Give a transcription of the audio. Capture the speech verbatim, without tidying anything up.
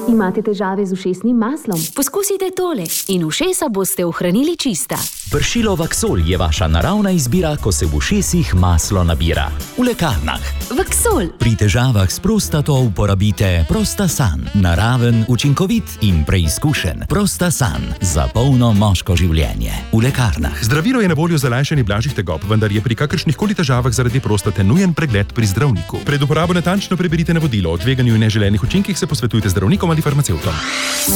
Imate težave z ušesnim maslom? Poskusite tole in ušesa boste ohranili čista. Pršilo Vaksol je vaša naravna izbira, ko se v ušesih maslo nabira. V lekarnah. Vaksol. Pri težavah s prostato uporabite Prostasan. Naraven, učinkovit in preizkušen. Prostasan. Za polno moško življenje. V lekarnah. Zdravilo je na voljo za lajšanje blažjih tegob, vendar je pri kakršnihkoli težavah zaradi prostate nujen pregled pri zdravniku. Pred uporabo natančno preberite navodilo. O tveganju in neželenih učinkih se posvetujte zdravnikom ali farmacevtom.